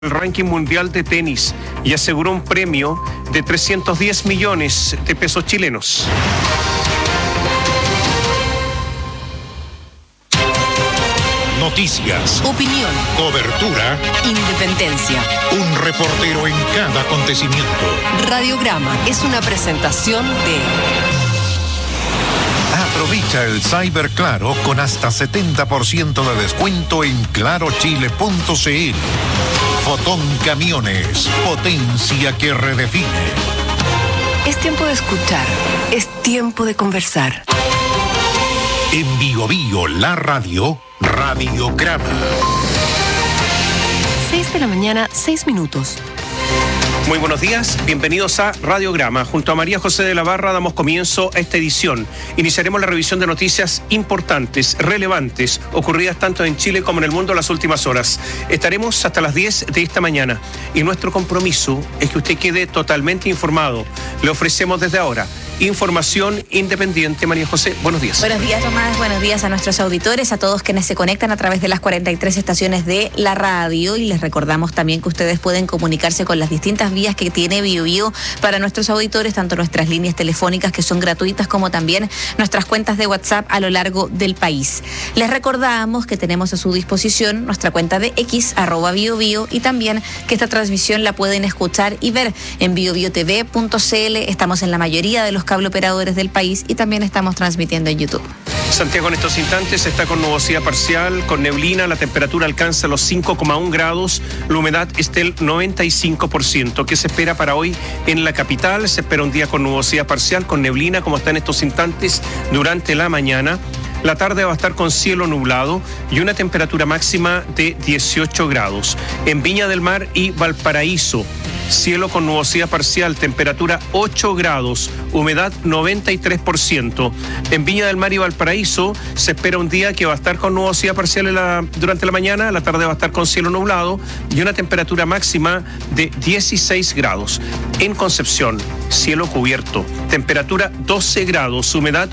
el ranking mundial de tenis y aseguró un premio de 310 millones de pesos chilenos. Noticias, opinión, cobertura, independencia. Un reportero en cada acontecimiento. Radiograma es una presentación de... Aprovecha el Cyber Claro con hasta 70% de descuento en clarochile.cl. Fotón Camiones, potencia que redefine. Es tiempo de escuchar, es tiempo de conversar. En Bio Bio, la radio, Radiograma. 6 de la mañana, 6 minutos. Muy buenos días, bienvenidos a Radiograma. Junto a María José de la Barra damos comienzo a esta edición. Iniciaremos la revisión de noticias importantes, relevantes, ocurridas tanto en Chile como en el mundo en las últimas horas. Estaremos hasta las 10 de esta mañana y nuestro compromiso es que usted quede totalmente informado. Le ofrecemos desde ahora información independiente. María José, buenos días. Buenos días, Tomás. Buenos días a nuestros auditores, a todos quienes se conectan a través de las 43 estaciones de la radio. Y les recordamos también que ustedes pueden comunicarse con las distintas vías que tiene Bio Bio para nuestros auditores, tanto nuestras líneas telefónicas que son gratuitas como también nuestras cuentas de WhatsApp a lo largo del país. Les recordamos que tenemos a su disposición nuestra cuenta de X, @BioBio, y también que esta transmisión la pueden escuchar y ver en biobiotv.cl. Estamos en la mayoría de los cableoperadores del país y también estamos transmitiendo en YouTube. Santiago en estos instantes está con nubosidad parcial, con neblina, la temperatura alcanza los 5,1 grados, la humedad es del 95%. ¿Qué se espera para hoy en la capital? Se espera un día con nubosidad parcial, con neblina, como está en estos instantes durante la mañana. La tarde va a estar con cielo nublado y una temperatura máxima de 18 grados. En Viña del Mar y Valparaíso, cielo con nubosidad parcial, temperatura 8 grados, humedad 93%. En Viña del Mar y Valparaíso se espera un día que va a estar con nubosidad parcial durante la mañana, la tarde va a estar con cielo nublado y una temperatura máxima de 16 grados. En Concepción, cielo cubierto, temperatura 12 grados, humedad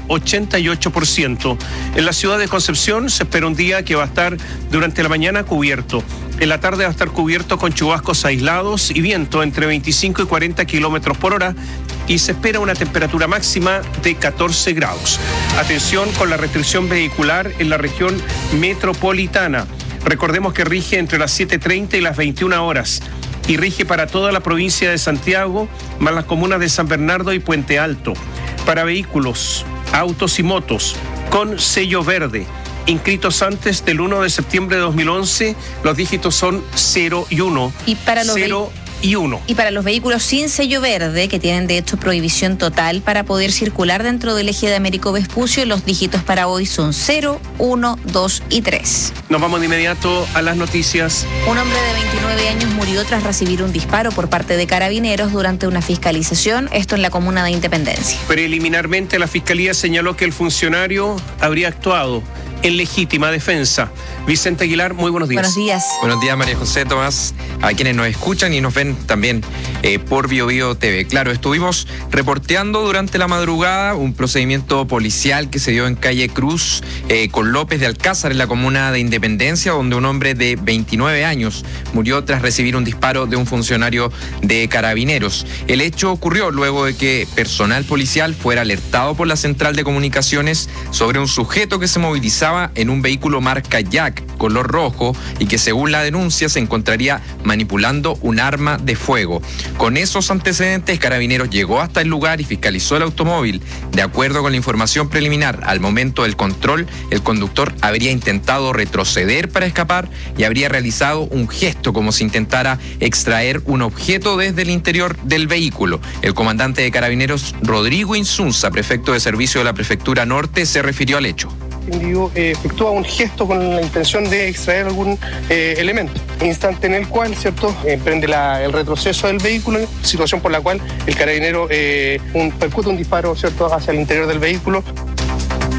88%. En la ciudad de Concepción se espera un día que va a estar durante la mañana cubierto. En la tarde va a estar cubierto con chubascos aislados y viento entre 25 y 40 kilómetros por hora y se espera una temperatura máxima de 14 grados. Atención con la restricción vehicular en la región metropolitana. Recordemos que rige entre las 7:30 y las 21 horas y rige para toda la provincia de Santiago, más las comunas de San Bernardo y Puente Alto. Para vehículos, autos y motos con sello verde, inscritos antes del 1 de septiembre de 2011, los dígitos son 0 y 1. Y para los 0 y 1. Y para los vehículos sin sello verde, que tienen de hecho prohibición total para poder circular dentro del eje de Américo Vespucio, los dígitos para hoy son 0, 1, 2 y 3. Nos vamos de inmediato a las noticias. Un hombre de 29 años murió tras recibir un disparo por parte de carabineros durante una fiscalización, esto en la comuna de Independencia. Preliminarmente, la Fiscalía señaló que el funcionario habría actuado en legítima defensa. Vicente Aguilar, muy buenos días. Buenos días. Buenos días, María José, Tomás, a quienes nos escuchan y nos ven también por Bio Bio TV. Claro, estuvimos reporteando durante la madrugada un procedimiento policial que se dio en calle Cruz con López de Alcázar, en la comuna de Independencia, donde un hombre de 29 años murió tras recibir un disparo de un funcionario de carabineros. El hecho ocurrió luego de que personal policial fuera alertado por la central de comunicaciones sobre un sujeto que se movilizaba en un vehículo marca Jack, color rojo, y que según la denuncia se encontraría manipulando un arma de fuego. Con esos antecedentes, Carabineros llegó hasta el lugar y fiscalizó el automóvil. De acuerdo con la información preliminar, al momento del control, el conductor habría intentado retroceder para escapar y habría realizado un gesto como si intentara extraer un objeto desde el interior del vehículo. El comandante de Carabineros, Rodrigo Insunza, prefecto de servicio de la Prefectura Norte, se refirió al hecho. Individuo efectúa un gesto con la intención de extraer algún elemento, instante en el cual, ¿cierto?, emprende el retroceso del vehículo, situación por la cual el carabinero percute un disparo, ¿cierto?, hacia el interior del vehículo.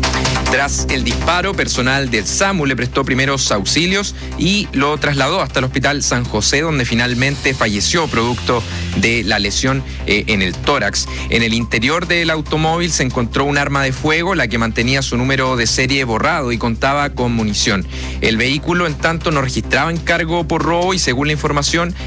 Tras el disparo, personal del SAMU le prestó primeros auxilios y lo trasladó hasta el Hospital San José, donde finalmente falleció producto de la lesión en el tórax. En el interior del automóvil se encontró un arma de fuego, la que mantenía su número de serie borrado y contaba con munición. El vehículo, en tanto, no registraba encargo por robo y, según la información,